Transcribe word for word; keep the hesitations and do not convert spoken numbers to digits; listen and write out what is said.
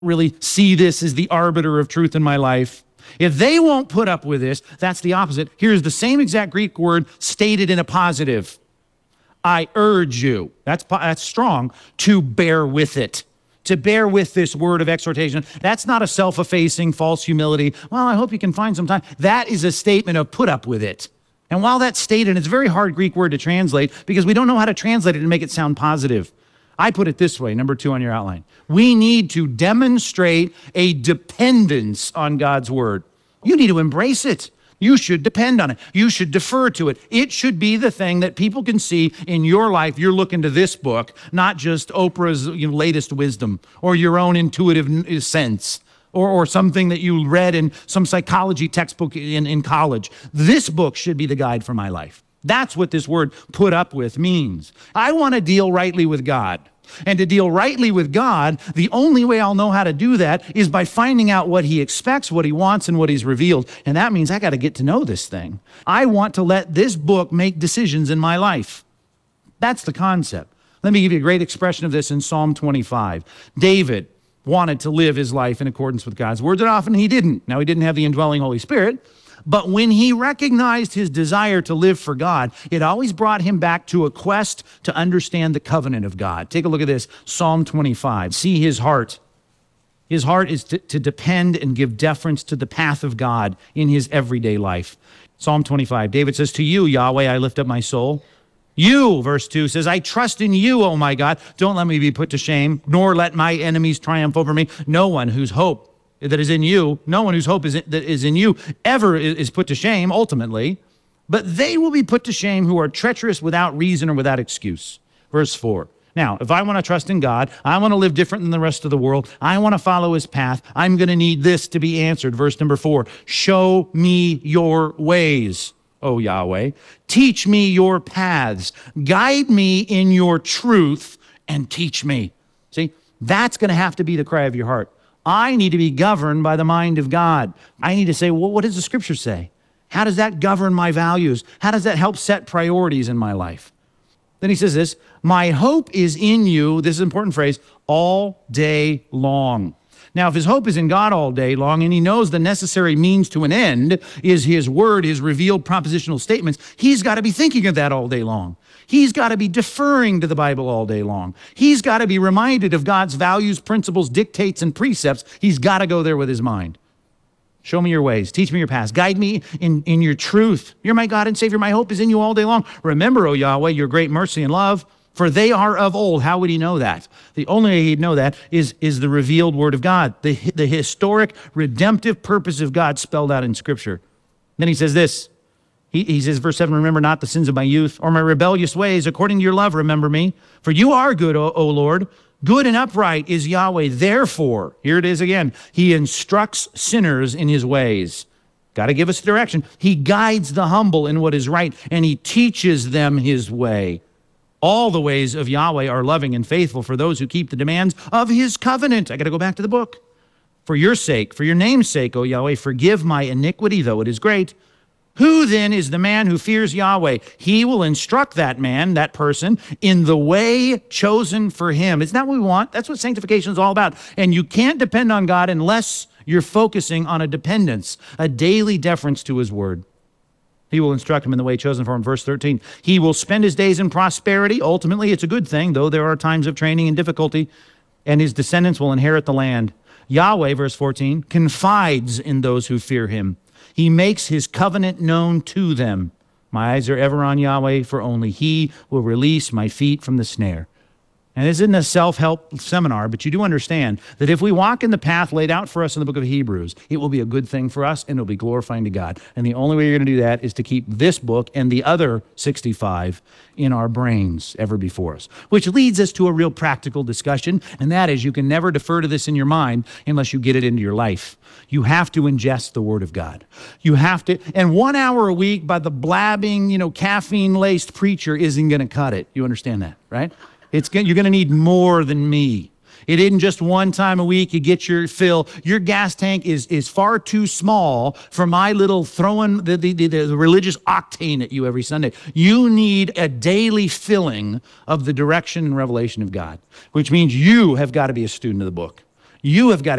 really see this as the arbiter of truth in my life. If they won't put up with this, that's the opposite. Here's the same exact Greek word stated in a positive. I urge you, that's, that's strong, to bear with it. To bear with this word of exhortation. That's not a self-effacing, false humility. Well, I hope you can find some time. That is a statement of put up with it. And while that's stated, it's a very hard Greek word to translate because we don't know how to translate it and make it sound positive. I put it this way, number two on your outline. We need to demonstrate a dependence on God's word. You need to embrace it. You should depend on it. You should defer to it. It should be the thing that people can see in your life. You're looking to this book, not just Oprah's you know, latest wisdom or your own intuitive sense or, or something that you read in some psychology textbook in, in college. This book should be the guide for my life. That's what this word put up with means. I want to deal rightly with God. And to deal rightly with God, the only way I'll know how to do that is by finding out what he expects, what he wants, and what he's revealed. And that means I got to get to know this thing. I want to let this book make decisions in my life. That's the concept. Let me give you a great expression of this in Psalm twenty-five. David wanted to live his life in accordance with God's words, and often he didn't. Now, he didn't have the indwelling Holy Spirit, but when he recognized his desire to live for God, it always brought him back to a quest to understand the covenant of God. Take a look at this, Psalm twenty-five. See his heart. His heart is to, to depend and give deference to the path of God in his everyday life. Psalm twenty-five, David says, to you, Yahweh, I lift up my soul. You, verse two, says, I trust in you, O my God. Don't let me be put to shame, nor let my enemies triumph over me. No one whose hope that is in you, no one whose hope is in, that is in you ever is put to shame, ultimately, but they will be put to shame who are treacherous without reason or without excuse. Verse four. Now, if I want to trust in God, I want to live different than the rest of the world, I want to follow his path, I'm going to need this to be answered. Verse number four, show me your ways, O Yahweh. Teach me your paths. Guide me in your truth and teach me. See, that's going to have to be the cry of your heart. I need to be governed by the mind of God. I need to say, well, what does the scripture say? How does that govern my values? How does that help set priorities in my life? Then he says this, my hope is in you, this is an important phrase, all day long. Now, if his hope is in God all day long and he knows the necessary means to an end is his word, his revealed propositional statements, he's got to be thinking of that all day long. He's got to be deferring to the Bible all day long. He's got to be reminded of God's values, principles, dictates, and precepts. He's got to go there with his mind. Show me your ways. Teach me your paths. Guide me in, in your truth. You're my God and Savior. My hope is in you all day long. Remember, O Yahweh, your great mercy and love, for they are of old. How would he know that? The only way he'd know that is, is the revealed word of God, the, the historic, redemptive purpose of God spelled out in Scripture. Then he says this. He, he says, verse seven, remember not the sins of my youth or my rebellious ways. According to your love, remember me. For you are good, O, o Lord. Good and upright is Yahweh. Therefore, here it is again, he instructs sinners in his ways. Got to give us direction. He guides the humble in what is right, and he teaches them his way. All the ways of Yahweh are loving and faithful for those who keep the demands of his covenant. I got to go back to the book. For your sake, for your name's sake, O Yahweh, forgive my iniquity, though it is great. Who then is the man who fears Yahweh? He will instruct that man, that person, in the way chosen for him. Isn't that what we want? That's what sanctification is all about. And you can't depend on God unless you're focusing on a dependence, a daily deference to his word. He will instruct him in the way chosen for him. Verse thirteen, he will spend his days in prosperity. Ultimately, it's a good thing, though there are times of training and difficulty, and his descendants will inherit the land. Yahweh, verse fourteen, confides in those who fear him. He makes his covenant known to them. My eyes are ever on Yahweh, for only he will release my feet from the snare. And this isn't a self-help seminar, but you do understand that if we walk in the path laid out for us in the book of Hebrews, it will be a good thing for us and it'll be glorifying to God. And the only way you're going to do that is to keep this book and the other sixty-five in our brains ever before us. Which leads us to a real practical discussion, and that is you can never defer to this in your mind unless you get it into your life. You have to ingest the Word of God. You have to, and one hour a week by the blabbing, you know, caffeine-laced preacher isn't going to cut it. You understand that, right? It's you're going to need more than me. It isn't just one time a week you get your fill. Your gas tank is, is far too small for my little throwing the, the, the, the religious octane at you every Sunday. You need a daily filling of the direction and revelation of God, which means you have got to be a student of the book. You have got